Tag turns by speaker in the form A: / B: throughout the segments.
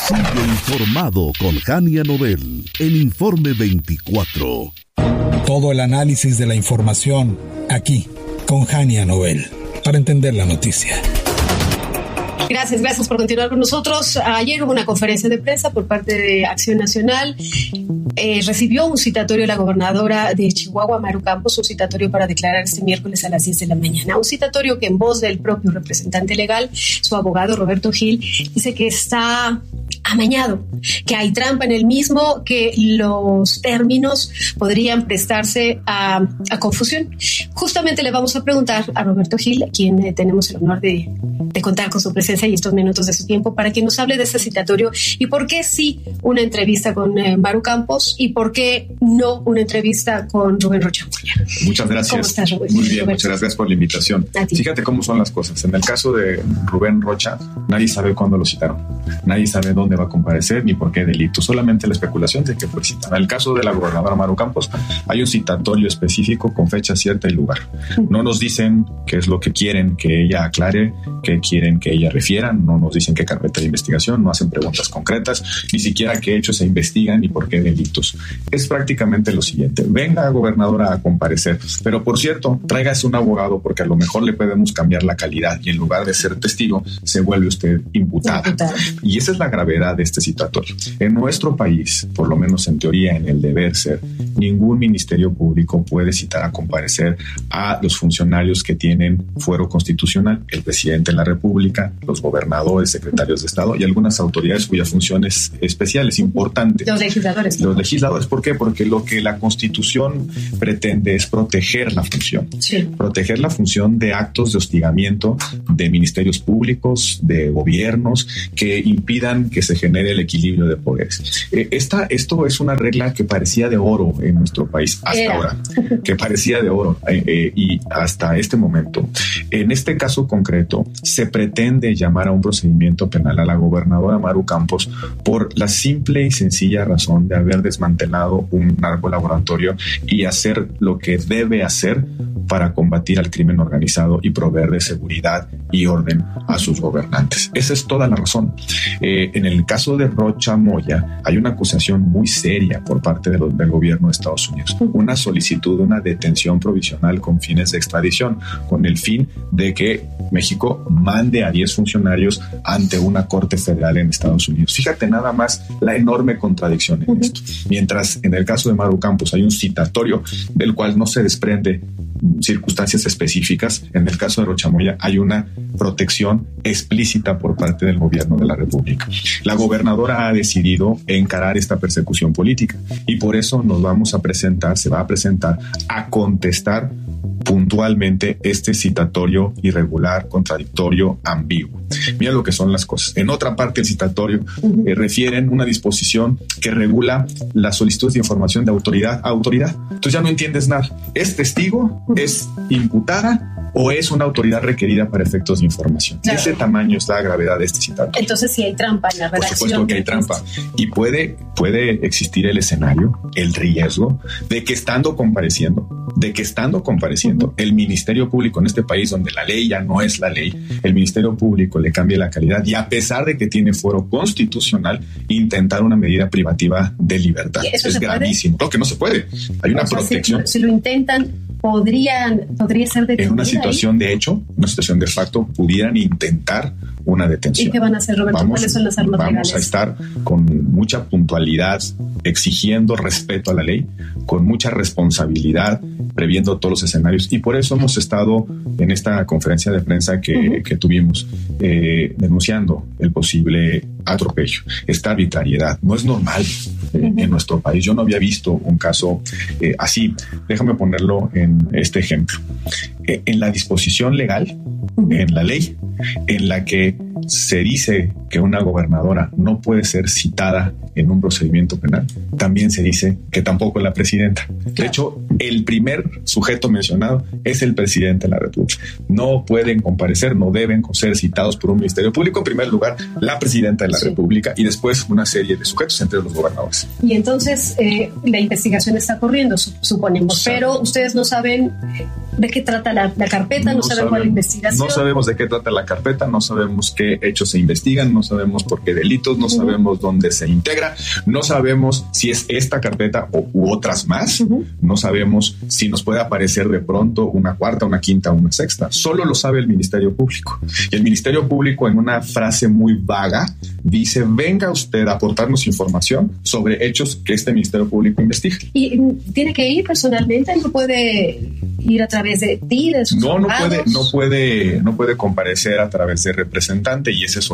A: Sigue informado con Jania Nobel en Informe 24.
B: Todo el análisis de la información aquí con Jania Nobel para entender la noticia.
C: Gracias por continuar con nosotros. Ayer hubo una conferencia de prensa por parte de Acción Nacional. Recibió un citatorio la gobernadora de Chihuahua, Maru Campos, un citatorio para declarar este miércoles a las 10 de la mañana. Un citatorio que en voz del propio representante legal, su abogado Roberto Gil, dice que está amañado, que hay trampa en el mismo, que los términos podrían prestarse a confusión. Justamente le vamos a preguntar a Roberto Gil, a quien tenemos el honor de contar con su presencia y estos minutos de su tiempo, para que nos hable de este citatorio y por qué sí una entrevista con Maru Campos y por qué no una entrevista con Rubén Rocha Moya.
D: Muchas gracias.
C: ¿Cómo estás, Rubén?
D: Muy bien, muchas gracias por la invitación. Fíjate cómo son las cosas. En el caso de Rubén Rocha, nadie sabe cuándo lo citaron. Nadie sabe dónde va a comparecer ni por qué delito. Solamente la especulación de que fue citado. En el caso de la gobernadora Maru Campos, hay un citatorio específico con fecha cierta y lugar. No nos dicen qué es lo que quieren que ella aclare, qué quieren que ella refiera, no nos dicen qué carpeta de investigación, no hacen preguntas concretas, ni siquiera qué hechos se investigan ni por qué delitos. Es prácticamente lo siguiente: venga, gobernadora, a comparecer, pero por cierto, tráigase un abogado porque a lo mejor le podemos cambiar la calidad y en lugar de ser testigo, se vuelve usted imputada. Y esa es la gravedad de este citatorio. En nuestro país, por lo menos en teoría, en el deber ser, ningún ministerio público puede citar a comparecer a los funcionarios que tienen fuero constitucional, el presidente de la República, los gobernadores, secretarios de Estado y algunas autoridades cuya función es especial, es importante.
C: Los legisladores.
D: Los legisladores, ¿por qué? Porque lo que la Constitución pretende es proteger la función.
C: Sí. Proteger
D: la función de actos de hostigamiento de ministerios públicos, de gobiernos, que impidan que se genere el equilibrio de poderes. Esto es una regla que parecía de oro en nuestro país hasta ahora, que parecía de oro y hasta este momento. En este caso concreto, se pretende llamar a un procedimiento penal a la gobernadora Maru Campos por la simple y sencilla razón de haber desmantelado un narcolaboratorio y hacer lo que debe hacer para combatir al crimen organizado y proveer de seguridad y orden a sus gobernantes. Esa es toda la razón. En el caso de Rocha Moya hay una acusación muy seria por parte del gobierno de Estados Unidos, una solicitud de una detención provisional con fines de extradición, con el fin de que México mande a 10 funcionarios ante una corte federal en Estados Unidos. Fíjate nada más la enorme contradicción en esto. Mientras en el caso de Maru Campos hay un citatorio del cual no se desprende circunstancias específicas, en el caso de Rocha Moya hay una protección explícita por parte del gobierno de la República. La gobernadora ha decidido encarar esta persecución política y por eso se va a presentar a contestar puntualmente este citatorio irregular, contradictorio, ambiguo. Mira lo que son las cosas. En otra parte del citatorio refieren una disposición que regula las solicitudes de información de autoridad a autoridad. Entonces ya no entiendes nada. ¿Es testigo? ¿Es imputada? ¿O es una autoridad requerida para efectos de información? Claro. Ese tamaño es la gravedad de este citatorio.
C: Entonces sí hay trampa en la redacción.
D: Por supuesto que hay trampa. Y puede existir el escenario, el riesgo de que estando compareciendo, el Ministerio Público en este país donde la ley ya no es la ley, el Ministerio Público le cambie la calidad y a pesar de que tiene fuero constitucional, intentar una medida privativa de libertad. Es gravísimo. No, que no se puede. Hay una protección.
C: Si lo intentan, podría ser detenido.
D: En una situación de hecho, una situación de facto, pudieran intentar una detención.
C: ¿Y qué van a hacer, Roberto? ¿Cuáles son las armas legales?
D: Vamos a estar con mucha puntualidad, exigiendo respeto a la ley, con mucha responsabilidad, previendo todos los escenarios. Y por eso hemos estado en esta conferencia de prensa que tuvimos denunciando el posible atropello, esta arbitrariedad. No es normal en nuestro país. Yo no había visto un caso así. Déjame ponerlo en este ejemplo. En la disposición legal, en la ley, en la que se dice que una gobernadora no puede ser citada en un procedimiento penal, también se dice que tampoco la presidenta. De hecho, el primer sujeto mencionado es el presidente de la República. No pueden comparecer, no deben ser citados por un ministerio público. En primer lugar, la presidenta de la República y después una serie de sujetos, entre los gobernadores.
C: Y entonces la investigación está corriendo, suponemos, pero ustedes no saben de qué trata la carpeta, no saben cuál es la investigación.
D: No sabemos de qué trata la carpeta, no sabemos qué hechos se investigan, no sabemos por qué delitos, no sabemos dónde se integra, no sabemos si es esta carpeta u otras más, no sabemos si nos puede aparecer de pronto una cuarta, una quinta, una sexta. Solo lo sabe el Ministerio Público. Y el Ministerio Público, en una frase muy vaga, dice: venga usted a aportarnos información sobre hechos que este Ministerio Público investiga.
C: ¿Y tiene que ir personalmente? ¿No puede ir a través de ti, de sus abogados?
D: No puede comparecer a través de representante, y ese es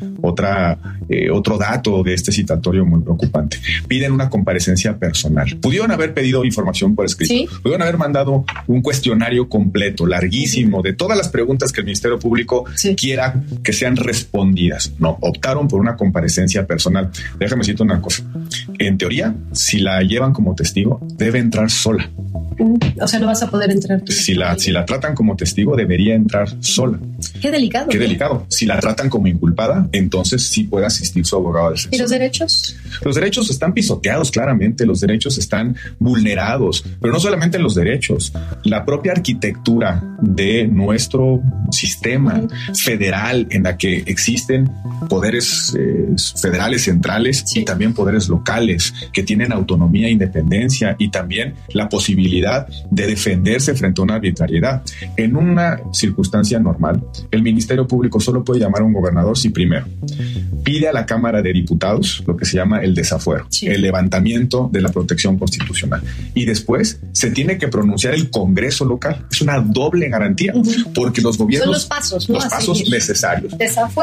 D: otro dato de este citatorio muy preocupante. Piden una comparecencia personal. Pudieron haber pedido información por escrito. ¿Sí? Pudieron haber mandado un cuestionario completo, larguísimo, de todas las preguntas que el Ministerio Público quiera que sean respondidas. No, optaron por una comparecencia personal. Déjame decirte una cosa. En teoría, si la llevan como testigo, debe entrar sola.
C: O sea, no vas a poder entrar.
D: Si la tratan como testigo, debería entrar sola.
C: Qué delicado.
D: Qué delicado. Si la tratan como inculpada, entonces sí puede asistir su abogado de defensa.
C: ¿Y los derechos?
D: Los derechos están pisoteados, claramente. Los derechos están vulnerados. Pero no solamente los derechos. La propia arquitectura de nuestro sistema federal, en la que existen poderes federales centrales y también poderes locales que tienen autonomía e independencia, y también la posibilidad de defenderse frente a una arbitrariedad. En una circunstancia normal, el Ministerio Público solo puede llamar a un gobernador si primero pide a la Cámara de Diputados lo que se llama el desafuero, el levantamiento de la protección constitucional, y después se tiene que pronunciar el Congreso local. Es una doble garantía, porque los gobiernos...
C: Son los pasos, ¿no?
D: Los pasos necesarios.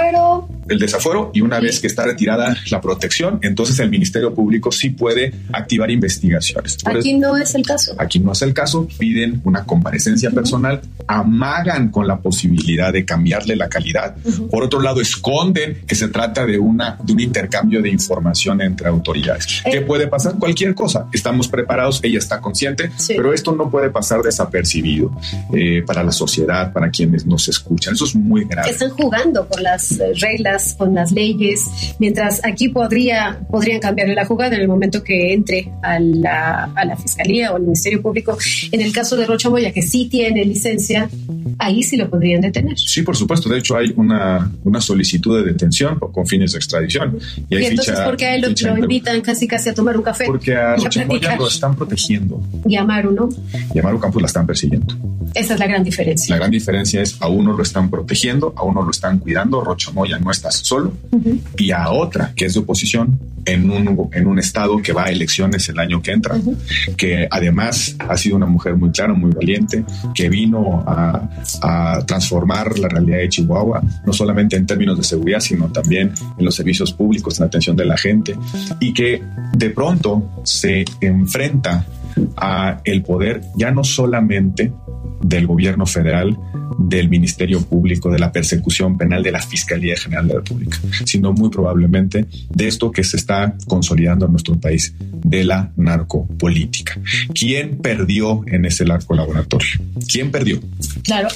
C: El
D: desafuero, y una vez que está retirada la protección, entonces el Ministerio Público sí puede activar investigaciones.
C: Aquí no es el caso.
D: Aquí no es el caso. Piden una comparecencia personal, amagan con la posibilidad de cambiarle la calidad. Por otro lado, esconden que se trata de un intercambio de información entre autoridades. ¿Qué puede pasar? Cualquier cosa. Estamos preparados, ella está consciente, pero esto no puede pasar desapercibido para la sociedad, para quienes nos escuchan. Eso es muy grave.
C: Están jugando con las reglas, con las leyes, mientras aquí podrían cambiarle la jugada en el momento que entre a la Fiscalía o al Ministerio Público. En el caso de Rocha Moya, que sí tiene licencia, ahí sí lo podrían detener.
D: Sí, por supuesto. De hecho, hay una solicitud de detención con fines de extradición.
C: Y entonces, ¿por qué a él lo invitan casi a tomar un café?
D: Porque a Rocha Moya lo están protegiendo.
C: Y a Maru, ¿no?
D: Y a Maru Campos la están persiguiendo.
C: Esa es la gran diferencia.
D: La gran diferencia es: a uno lo están protegiendo, a uno lo están cuidando. Rocha Moya no está solo. Y a otra, que es de oposición, en un estado que va a elecciones el año que entra, que además ha sido una mujer muy clara, muy valiente, que vino a transformar la realidad de Chihuahua, no solamente en términos de seguridad, sino también en los servicios públicos, en la atención de la gente, y que de pronto se enfrenta a el poder ya no solamente del gobierno federal, del Ministerio Público, de la persecución penal, de la Fiscalía General de la República, sino muy probablemente de esto que se está consolidando en nuestro país, de la narcopolítica. ¿Quién perdió en ese narcolaboratorio? ¿Quién perdió?
C: Claro,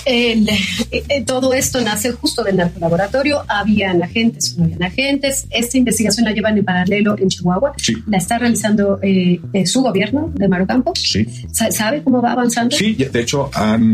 C: todo esto nace justo del narcolaboratorio. ¿Habían agentes o no habían agentes? Esta investigación la llevan en paralelo en Chihuahua.
D: Sí.
C: ¿La está realizando su gobierno de Maru Campos?
D: Sí.
C: ¿Sabe cómo va avanzando?
D: Sí, de hecho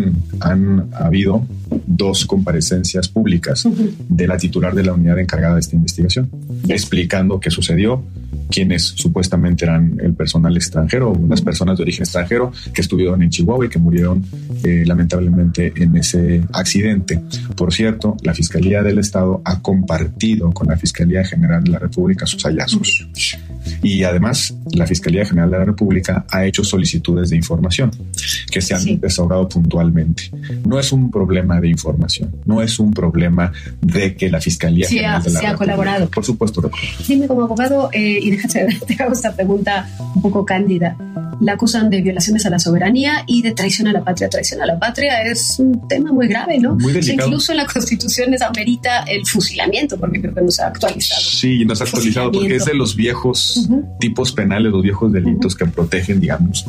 D: han habido 2 comparecencias públicas de la titular de la unidad encargada de esta investigación, explicando qué sucedió, quienes supuestamente eran el personal extranjero, unas personas de origen extranjero que estuvieron en Chihuahua y que murieron lamentablemente en ese accidente. Por cierto, la Fiscalía del Estado ha compartido con la Fiscalía General de la República sus hallazgos. Y además, la Fiscalía General de la República ha hecho solicitudes de información que se han desahogadado puntualmente. No es un problema de información, no es un problema de que la Fiscalía General de la República ha colaborado. Por supuesto.
C: Dime, como abogado, y te hago esta pregunta un poco cándida. La acusan de violaciones a la soberanía y de traición a la patria. Traición a la patria es un tema muy grave, ¿no?
D: Muy delicado.
C: Incluso en la Constitución amerita el fusilamiento, porque creo que no se ha actualizado.
D: Sí, no se ha actualizado porque es de los viejos tipos penales, los viejos delitos que protegen, digamos,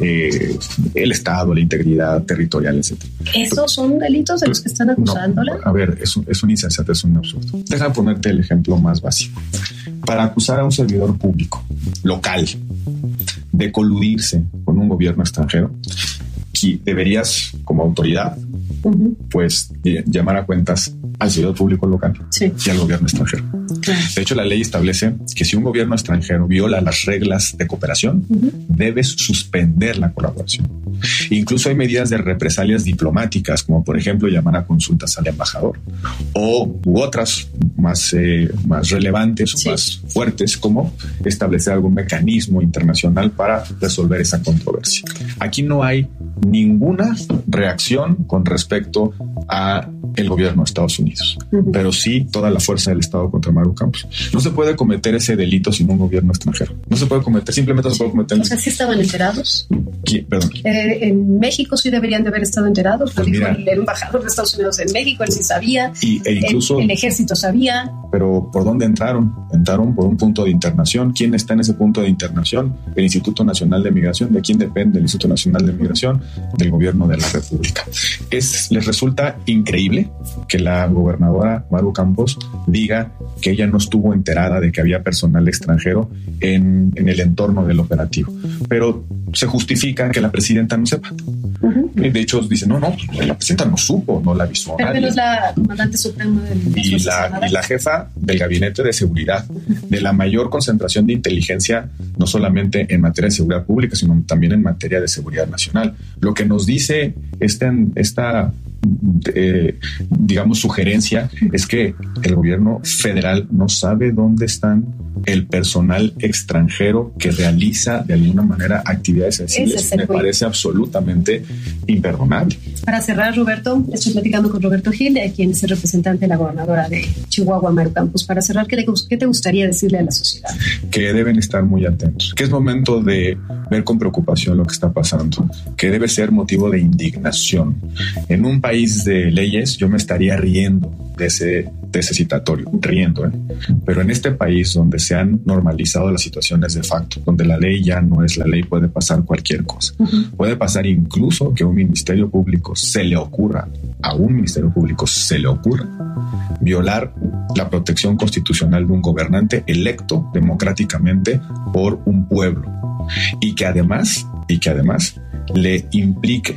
D: el Estado, la integridad territorial, etc.
C: ¿Esos son delitos de los que están acusándola?
D: No, a ver, es un insensato, es un absurdo. Déjame ponerte el ejemplo más básico. Para acusar a un servidor público local de coludirse con un gobierno extranjero, deberías, como autoridad, pues llamar a cuentas al servidor público local y al gobierno extranjero. De hecho, la ley establece que si un gobierno extranjero viola las reglas de cooperación, debes suspender la colaboración. Incluso hay medidas de represalias diplomáticas, como por ejemplo llamar a consultas al embajador, u otras más relevantes o más fuertes, como establecer algún mecanismo internacional para resolver esa controversia. Aquí no hay ninguna reacción con respecto a el gobierno de Estados Unidos, pero sí toda la fuerza del Estado contra Maru Campos. No se puede cometer ese delito sin un gobierno extranjero. No se puede cometer, simplemente no se puede cometer.
C: O sea, ¿sí estaban enterados?
D: Perdón.
C: En México sí deberían de haber estado enterados.
D: Pues
C: mira, el embajador de Estados Unidos en México, él sí sabía.
D: E incluso
C: el ejército sabía.
D: Pero ¿por dónde entraron? Entraron por un punto de internación. ¿Quién está en ese punto de internación? El Instituto Nacional de Migración. ¿De quién depende el Instituto Nacional de Migración? Del gobierno de la República. Les resulta increíble que la gobernadora Maru Campos diga que ella no estuvo enterada de que había personal extranjero en el entorno del operativo. Pero se justifica que la presidenta no sepa. De hecho, dicen, no, la presidenta no supo, no la avisó.
C: Pero es la comandante suprema
D: y la jefa del gabinete de seguridad, de la mayor concentración de inteligencia, no solamente en materia de seguridad pública, sino también en materia de seguridad nacional. Lo que nos dice esta digamos, sugerencia es que el gobierno federal no sabe dónde están el personal extranjero que realiza de alguna manera actividades sensibles. Me parece absolutamente imperdonable.
C: Para cerrar, Roberto, estoy platicando con Roberto Gil, quien es el representante de la gobernadora de Chihuahua, Maru Campos. Para cerrar, ¿qué te gustaría decirle a la sociedad?
D: Que deben estar muy atentos, que es momento de ver con preocupación lo que está pasando, que debe ser motivo de indignación. En un país de leyes yo me estaría riendo de ese citatorio, riendo, pero en este país donde se han normalizado las situaciones de facto, donde la ley ya no es la ley, puede pasar cualquier cosa. Puede pasar incluso que a un ministerio público se le ocurra violar la protección constitucional de un gobernante electo democráticamente por un pueblo y que además le implique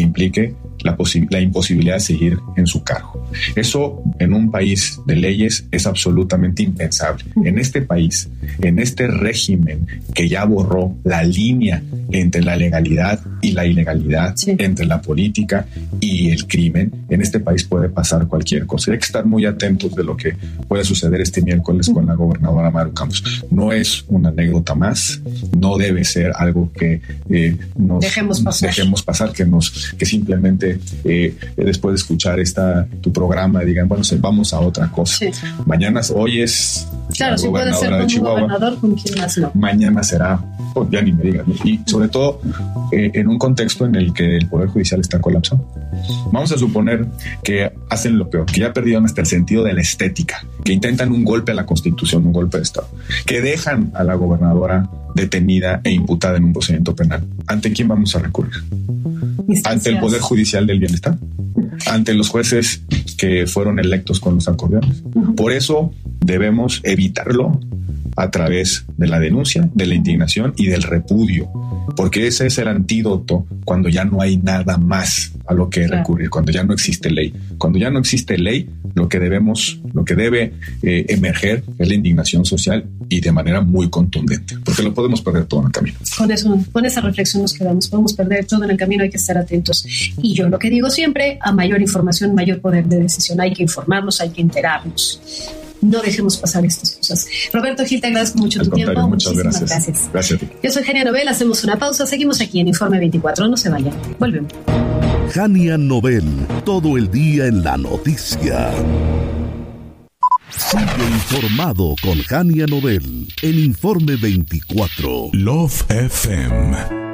D: la imposibilidad de seguir en su cargo. Eso en un país de leyes es absolutamente impensable. En este país, en este régimen que ya borró la línea entre la legalidad y la ilegalidad, entre la política y el crimen, en este país puede pasar cualquier cosa. Hay que estar muy atentos de lo que puede suceder este miércoles con la gobernadora Maru Campos. No es una anécdota más, no debe ser algo que dejemos pasar, que simplemente después de escuchar tu programa digan, bueno, vamos a otra cosa. Mañana, hoy es la gobernadora de Chihuahua, ¿con quién más no? Mañana será, ya ni me digas, ¿no? Y sobre todo en un contexto en el que el Poder Judicial está colapsado. Vamos a suponer que hacen lo peor, que ya perdieron hasta el sentido de la estética, que intentan un golpe a la Constitución, un golpe de Estado, que dejan a la gobernadora detenida e imputada en un procedimiento penal. ¿Ante quién vamos a recurrir? Ante el Poder Judicial del Bienestar, ante los jueces que fueron electos con los acordeones. Por eso debemos evitarlo a través de la denuncia, de la indignación y del repudio, porque ese es el antídoto cuando ya no hay nada más a lo que recurrir, cuando ya no existe ley. Cuando ya no existe ley, lo que debe emerger es la indignación social y de manera muy contundente, porque lo podemos perder todo en el camino.
C: Con esa reflexión nos quedamos. Podemos perder todo en el camino, hay que estar atentos. Y yo lo que digo siempre, a mayor información, mayor poder de decisión. Hay que informarnos, hay que enterarnos. No dejemos pasar estas cosas. Roberto Gil, te agradezco mucho tu tiempo.
D: Muchísimas gracias. Gracias a ti.
C: Yo soy Jania Nobel, hacemos una pausa. Seguimos aquí en Informe 24. No se vayan. Volvemos.
A: Jania Nobel, todo el día en la noticia. Sigue informado con Jania Nobel en Informe 24.
B: Love FM.